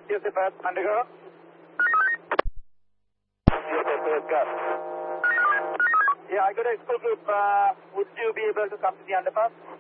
Yes, the path, undergo. Yes, the got. Yeah, I got a school group. Would you be able to come to the underpass?